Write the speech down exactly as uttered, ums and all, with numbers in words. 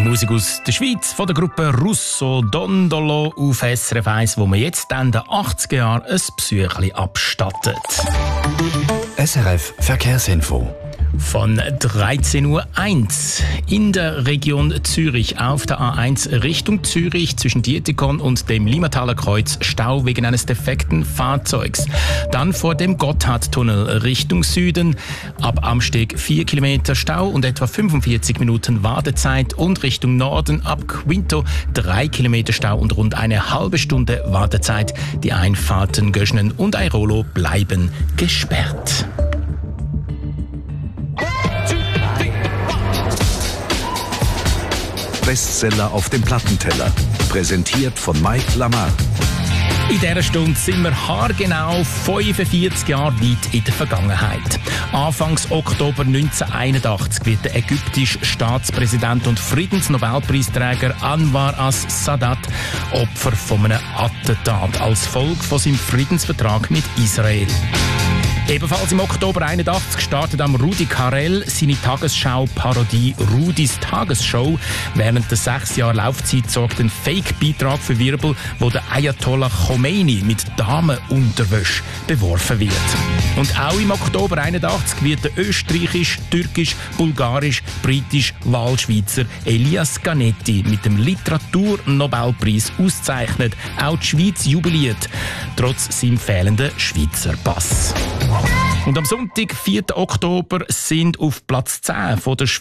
Musik aus der Schweiz von der Gruppe Russo Dondolo auf S R F eins, wo man jetzt in den achtziger Jahren ein Psychli abstattet. S R F Verkehrsinfo. Von dreizehn Uhr eins in der Region Zürich auf der A eins Richtung Zürich zwischen Dietikon und dem Limmataler Kreuz Stau wegen eines defekten Fahrzeugs. Dann vor dem Gotthardtunnel Richtung Süden ab Amsteg vier Kilometer Stau und etwa fünfundvierzig Minuten Wartezeit und Richtung Norden ab Quinto drei Kilometer Stau und rund eine halbe Stunde Wartezeit. Die Einfahrten Göschnen und Airolo bleiben gesperrt. Bestseller auf dem Plattenteller. Präsentiert von Mike Lamar. In dieser Stunde sind wir haargenau fünfundvierzig Jahre weit in der Vergangenheit. Anfangs Oktober neunzehnhunderteinundachtzig wird der ägyptische Staatspräsident und Friedensnobelpreisträger Anwar as-Sadat Opfer von einem Attentat als Folge von seinem Friedensvertrag mit Israel. Ebenfalls im Oktober einundachtzig startet am Rudi Carrell seine Tagesschau-Parodie «Rudis Tagesshow». Während der sechs Jahre Laufzeit sorgt ein Fake-Beitrag für Wirbel, wo der Ayatollah Khomeini mit Damenunterwäsche beworfen wird. Und auch im Oktober einundachtzig wird der österreichisch, türkisch, bulgarisch, britisch Wahlschweizer Elias Canetti mit dem Literaturnobelpreis ausgezeichnet. Auch die Schweiz jubiliert, trotz seinem fehlenden Schweizer Pass. Und am Sonntag, vierten Oktober, sind auf Platz zehn von der Schweiz